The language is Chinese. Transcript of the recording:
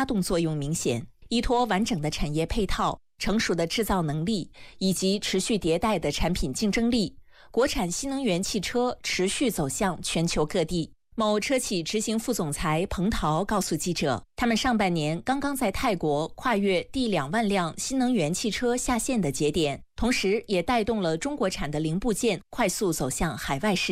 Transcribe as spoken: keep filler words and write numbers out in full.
拉动作用明显。依托完整的产业配套、成熟的制造能力以及持续迭代的产品竞争力，国产新能源汽车持续走向全球各地。某车企执行副总裁彭涛告诉记者，他们上半年刚刚在泰国跨越第两万辆新能源汽车下线的节点，同时也带动了中国产的零部件快速走向海外市场。